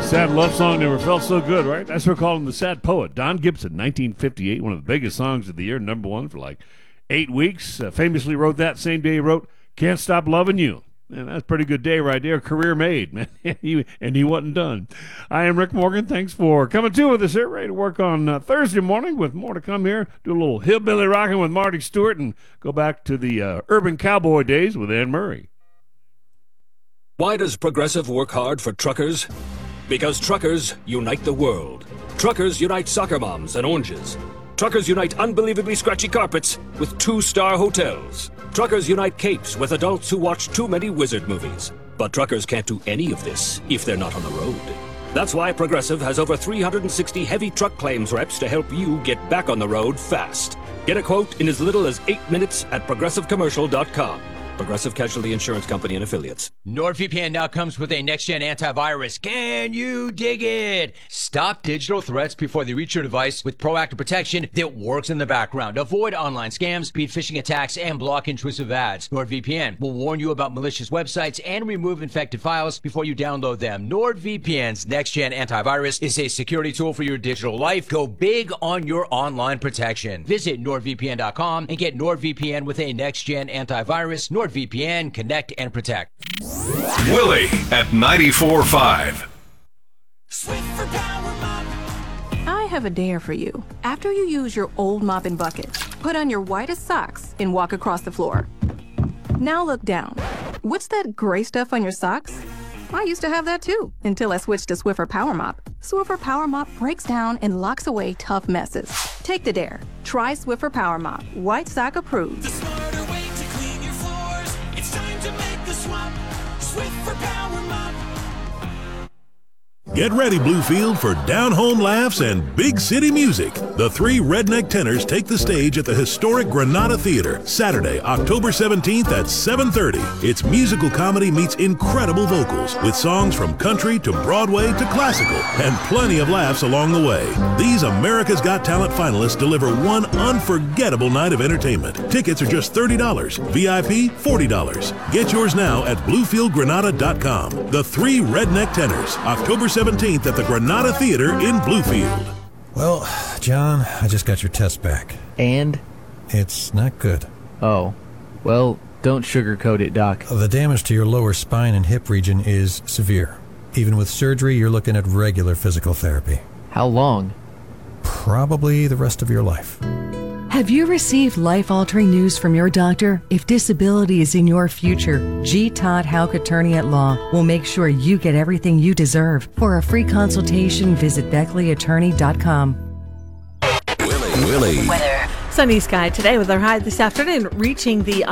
Sad love song never felt so good, right? That's what we're calling the Sad Poet. Don Gibson, 1958, one of the biggest songs of the year, number one for like 8 weeks. Famously wrote that same day he wrote Can't Stop Loving You. Man, that's a pretty good day right there. Career made, man. And he wasn't done. I am Rick Morgan. Thanks for coming to with us here. Ready to work on Thursday morning with more to come here. Do a little hillbilly rocking with Marty Stewart and go back to the urban cowboy days with Ann Murray. Why does Progressive work hard for truckers? Because truckers unite the world. Truckers unite soccer moms and oranges. Truckers unite unbelievably scratchy carpets with 2-star hotels. Truckers unite capes with adults who watch too many wizard movies. But truckers can't do any of this if they're not on the road. That's why Progressive has over 360 heavy truck claims reps to help you get back on the road fast. Get a quote in as little as 8 minutes at progressivecommercial.com. Progressive Casualty Insurance Company and Affiliates. NordVPN now comes with a next-gen antivirus. Can you dig it? Stop digital threats before they reach your device with proactive protection that works in the background. Avoid online scams, beat phishing attacks, and block intrusive ads. NordVPN will warn you about malicious websites and remove infected files before you download them. NordVPN's next-gen antivirus is a security tool for your digital life. Go big on your online protection. Visit NordVPN.com and get NordVPN with a next-gen antivirus. NordVPN, connect and protect. Willie at 94.5. I have a dare for you. After you use your old mopping bucket, put on your whitest socks and walk across the floor. Now look down. What's that gray stuff on your socks? I used to have that too, until I switched to Swiffer Power Mop. Swiffer Power Mop breaks down and locks away tough messes. Take the dare. Try Swiffer Power Mop. White sock approved. The smarter way to clean your floors. It's time to make the swap. Swiffer Power Mop. Get ready, Bluefield, for down-home laughs and big city music. The three redneck tenors take the stage at the historic Granada Theater, Saturday, October 17th at 7:30. It's musical comedy meets incredible vocals, with songs from country to Broadway to classical, and plenty of laughs along the way. These America's Got Talent finalists deliver one unforgettable night of entertainment. Tickets are just $30, VIP $40. Get yours now at BluefieldGranada.com. The three redneck tenors, October 17th at the Granada Theater in Bluefield. Well, John, I just got your test back. And? It's not good. Oh. Well, don't sugarcoat it, Doc. The damage to your lower spine and hip region is severe. Even with surgery, you're looking at regular physical therapy. How long? Probably the rest of your life. Have you received life-altering news from your doctor? If disability is in your future, G. Todd Houck Attorney at Law will make sure you get everything you deserve. For a free consultation, visit BeckleyAttorney.com. Willie. Weather. Sunny sky today with our high this afternoon reaching the